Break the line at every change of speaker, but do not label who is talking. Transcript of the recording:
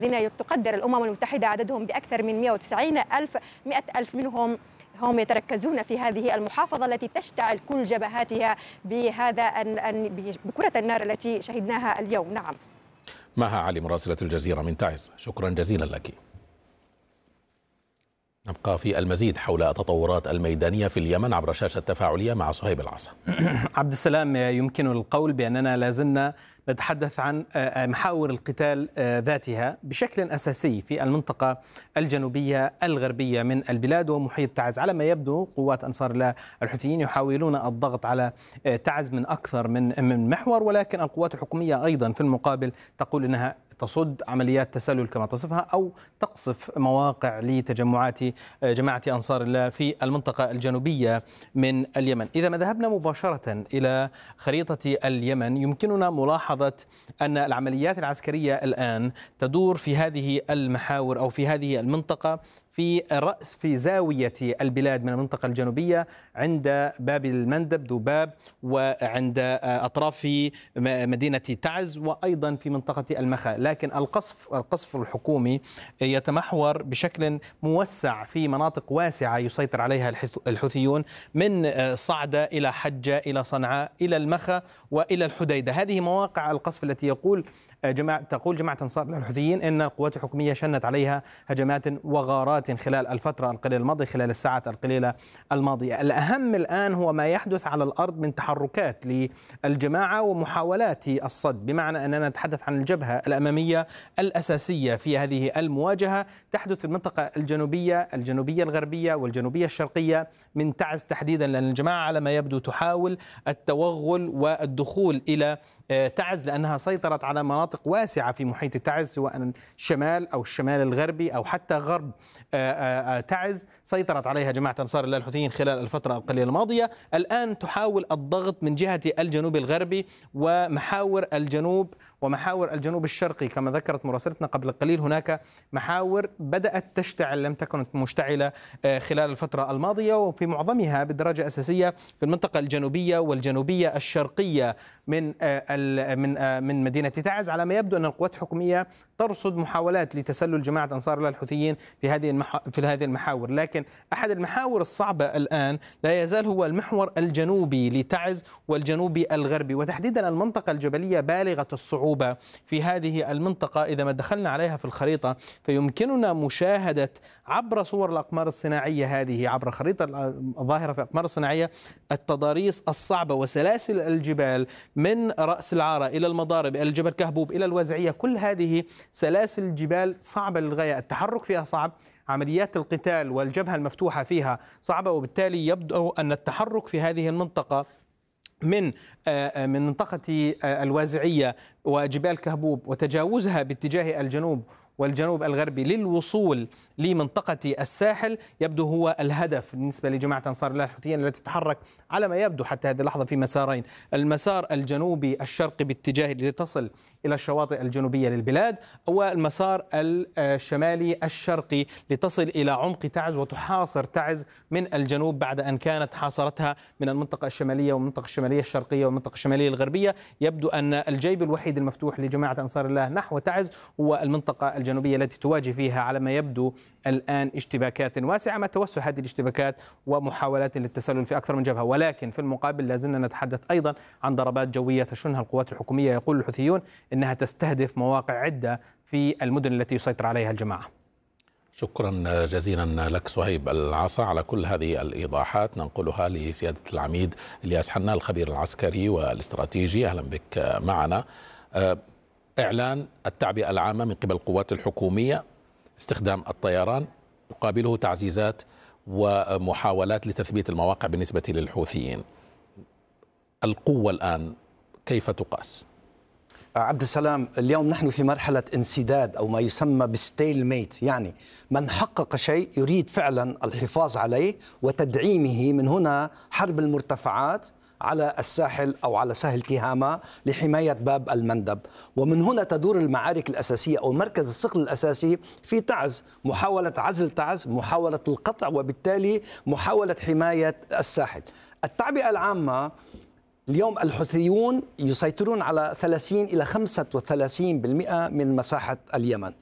الذين تقدر الأمم المتحدة عددهم بأكثر من 190 ألف، 100 ألف منهم هم يتركزون في هذه المحافظة التي تشتعل كل جبهاتها بكرة النار التي شهدناها اليوم. نعم.
مها علي مراسلة الجزيرة من تعز، شكرا جزيلا لك. نبقى في المزيد حول التطورات الميدانية في اليمن عبر شاشة تفاعلية مع صهيب العصا.
عبد السلام، يمكن القول بأننا لازلنا نتحدث عن محاور القتال ذاتها بشكل أساسي في المنطقة الجنوبية الغربية من البلاد ومحيط تعز. على ما يبدو قوات أنصار الله الحوثيين يحاولون الضغط على تعز من أكثر من محور، ولكن القوات الحكومية أيضا في المقابل تقول أنها تصد عمليات تسلل كما تصفها أو تقصف مواقع لتجمعات جماعة أنصار الله في المنطقة الجنوبية من اليمن. إذا ما ذهبنا مباشرة إلى خريطة اليمن يمكننا ملاحظة أن العمليات العسكرية الآن تدور في هذه المحاور أو في هذه المنطقة في زاوية البلاد من المنطقة الجنوبية عند باب المندب ذباب، وعند أطراف مدينة تعز، وأيضا في منطقة المخا. لكن القصف الحكومي يتمحور بشكل موسع في مناطق واسعة يسيطر عليها الحوثيون، من صعدة إلى حجة إلى صنعاء إلى المخا وإلى الحديدة. هذه مواقع القصف التي تقول جماعة أنصار الله الحوثيين أن القوات الحكومية شنت عليها هجمات وغارات خلال الفترة القليلة الماضية، خلال الساعات القليلة الماضية. الأهم الآن هو ما يحدث على الأرض من تحركات للجماعة ومحاولات الصد، بمعنى أننا نتحدث عن الجبهة الأمامية الأساسية في هذه المواجهة تحدث في المنطقة الجنوبية الغربية والجنوبية الشرقية من تعز تحديدا، لأن الجماعة على ما يبدو تحاول التوغل والدخول إلى تعز لأنها سيطرت على مناطق واسعة في محيط تعز، سواء الشمال أو الشمال الغربي أو حتى غرب تعز سيطرت عليها جماعة أنصار الله الحوثيين خلال الفترة القليلة الماضية. الآن تحاول الضغط من جهة الجنوب الغربي ومحاور الجنوب الشرقي. كما ذكرت مراسلتنا قبل قليل هناك محاور بدأت تشتعل، لم تكن مشتعلة خلال الفترة الماضية، وفي معظمها بدرجة أساسية في المنطقة الجنوبية والجنوبية الشرقية من مدينة تعز. على ما يبدو أن القوات الحكومية ترصد محاولات لتسلل جماعة أنصار الله الحوثيين في هذه المحاور، لكن أحد المحاور الصعبة الآن لا يزال هو المحور الجنوبي لتعز والجنوبي الغربي، وتحديدا المنطقة الجبلية بالغة الصعوبة في هذه المنطقة. إذا ما دخلنا عليها في الخريطة فيمكننا مشاهدة عبر صور الأقمار الصناعية هذه، عبر خريطة الظاهرة في الأقمار الصناعية، التضاريس الصعبة وسلاسل الجبال من رأس العارة إلى المضارب إلى الجبل كهبوب إلى الوازعية. كل هذه سلاسل جبال صعبة للغاية، التحرك فيها صعب، عمليات القتال والجبهة المفتوحة فيها صعبة، وبالتالي يبدو أن التحرك في هذه المنطقة من منطقة الوازعية وجبال كهبوب وتجاوزها باتجاه الجنوب والجنوب الغربي للوصول لمنطقة الساحل يبدو هو الهدف بالنسبة لجماعة أنصار الله الحوثيين التي تتحرك على ما يبدو حتى هذه اللحظة في مسارين: المسار الجنوبي الشرقي باتجاه لتصل إلى الشواطئ الجنوبية للبلاد، والمسار الشمالي الشرقي لتصل إلى عمق تعز وتحاصر تعز من الجنوب بعد أن كانت حاصرتها من المنطقة الشمالية والمنطقة الشمالية الشرقية والمنطقة الشمالية الغربية. يبدو أن الجيب الوحيد المفتوح لجماعة أنصار الله نحو تعز هو المنطقة الجنوبية التي تواجه فيها على ما يبدو الآن اشتباكات واسعة مع توسع هذه الاشتباكات ومحاولات للتسلل في أكثر من جبهة. ولكن في المقابل لازلنا نتحدث أيضا عن ضربات جوية تشنها القوات الحكومية. يقول الحوثيون إنها تستهدف مواقع عدة في المدن التي يسيطر عليها الجماعة.
شكرا جزيلا لك صهيب العصا على كل هذه الإيضاحات، ننقلها لسيادة العميد الياس حنان الخبير العسكري والاستراتيجي. أهلا بك معنا. إعلان التعبئة العامة من قبل القوات الحكومية، استخدام الطيران يقابله تعزيزات ومحاولات لتثبيت المواقع بالنسبة للحوثيين. القوة الآن كيف تقاس؟
عبد السلام، اليوم نحن في مرحلة انسداد أو ما يسمى بستيل ميت، يعني من حقق شيء يريد فعلا الحفاظ عليه وتدعيمه. من هنا حرب المرتفعات على الساحل أو على ساحل تهامة لحماية باب المندب، ومن هنا تدور المعارك الأساسية أو مركز الصقل الأساسي في تعز، محاولة عزل تعز، محاولة القطع، وبالتالي محاولة حماية الساحل. التعبئة العامة اليوم الحوثيون يسيطرون على 30 إلى 35% من مساحة اليمن،